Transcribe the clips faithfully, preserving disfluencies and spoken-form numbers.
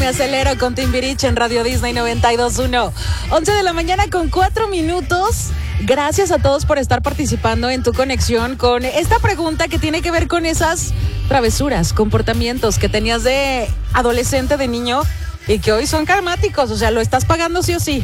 Me Acelero con Timbiriche en Radio Disney noventa y dos punto uno. once de la mañana con cuatro minutos. Gracias a todos por estar participando en tu conexión con esta pregunta que tiene que ver con esas travesuras, comportamientos que tenías de adolescente, de niño, y que hoy son karmáticos, o sea, lo estás pagando sí o sí.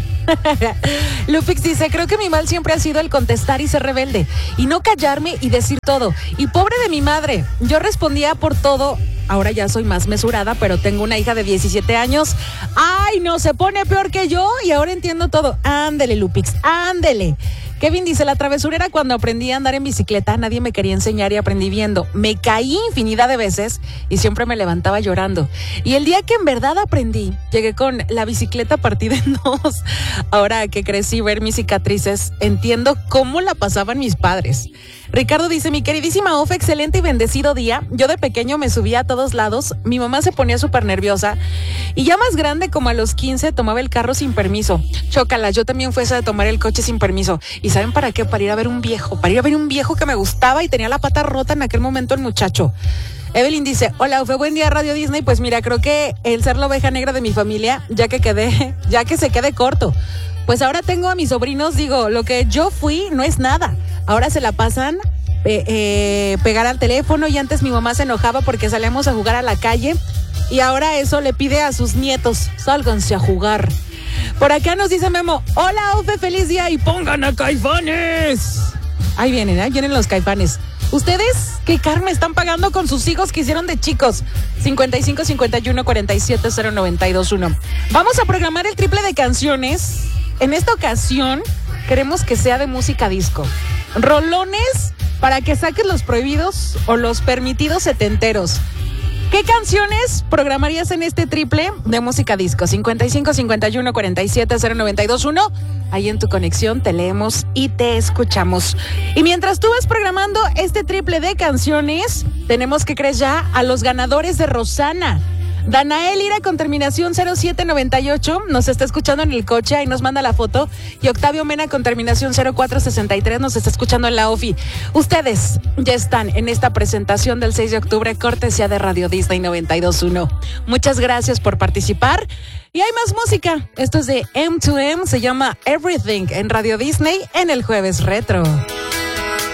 Lupix dice, creo que mi mal siempre ha sido el contestar y ser rebelde, y no callarme y decir todo. Y pobre de mi madre, yo respondía por todo. Ahora ya soy más mesurada, pero tengo una hija de diecisiete años. ¡Ay, no! Se pone peor que yo y ahora entiendo todo. Ándele, Lupix, ándele. Kevin dice, la travesura era cuando aprendí a andar en bicicleta, nadie me quería enseñar y aprendí viendo. Me caí infinidad de veces y siempre me levantaba llorando. Y el día que en verdad aprendí, llegué con la bicicleta partida en dos. Ahora que crecí, ver mis cicatrices, entiendo cómo la pasaban mis padres. Ricardo dice, mi queridísima Ofe, excelente y bendecido día. Yo de pequeño me subía a todos lados, mi mamá se ponía súper nerviosa y ya más grande, como a los quince, tomaba el carro sin permiso. Chócala, yo también fui esa de tomar el coche sin permiso. ¿Y saben para qué? Para ir a ver un viejo, para ir a ver un viejo que me gustaba y tenía la pata rota en aquel momento el muchacho. Evelyn dice, hola Ofe, buen día Radio Disney. Pues mira, creo que el ser la oveja negra de mi familia, ya que quedé, ya que se quede corto. Pues ahora tengo a mis sobrinos, digo, lo que yo fui no es nada. Ahora se la pasan eh, eh, pegar al teléfono y antes mi mamá se enojaba porque salíamos a jugar a la calle y ahora eso le pide a sus nietos, sálganse a jugar. Por acá nos dice Memo, hola Ofe, feliz día y pongan a Caifanes. Ahí vienen, ahí vienen los Caifanes. ¿Ustedes qué karma están pagando con sus hijos que hicieron de chicos? cincuenta y cinco, cincuenta y uno, cuarenta y siete, cero noventa y dos uno. Vamos a programar el triple de canciones. En esta ocasión queremos que sea de música disco. Rolones para que saques los prohibidos o los permitidos setenteros. ¿Qué canciones programarías en este triple de música disco? cincuenta y cinco, cincuenta y uno, cuarenta y siete, cero noventa y dos uno. Ahí en tu conexión te leemos y te escuchamos. Y mientras tú vas programando este triple de canciones, tenemos que creer ya a los ganadores de Rosana. Danael Ira con terminación cero siete noventa y ocho nos está escuchando en el coche, ahí nos manda la foto. Y Octavio Mena con terminación cero cuatro sesenta y tres nos está escuchando en la OFI. Ustedes ya están en esta presentación del seis de octubre, cortesía de Radio Disney noventa y dos punto uno. Muchas gracias por participar. Y hay más música. Esto es de M dos M, se llama Everything en Radio Disney en el Jueves Retro.